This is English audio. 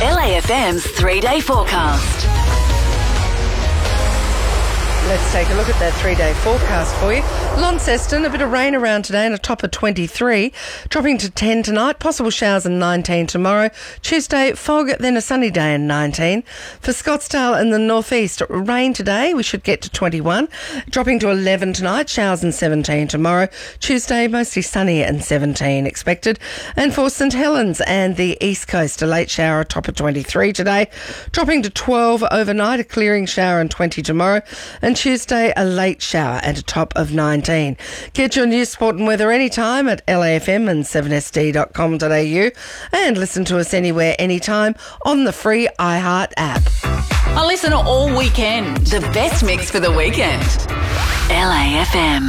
LAFM's 3-day forecast. Let's take a look at that 3-day forecast for you. Launceston, a bit of rain around today and a top of 23, dropping to 10 tonight, possible showers and 19 tomorrow. Tuesday, fog, then a sunny day and 19. For Scottsdale in the northeast, rain today, we should get to 21, dropping to 11 tonight, showers and 17 tomorrow. Tuesday, mostly sunny and 17 expected. And for St Helens and the east coast, a late shower, a top of 23 today, dropping to 12 overnight, a clearing shower and 20 tomorrow. And Tuesday, a late shower and a top of 19. Get your news, sport and weather anytime at LAFM and 7sd.com.au and listen to us anywhere, anytime on the free iHeart app. I listen all weekend. The best mix for the weekend. LAFM.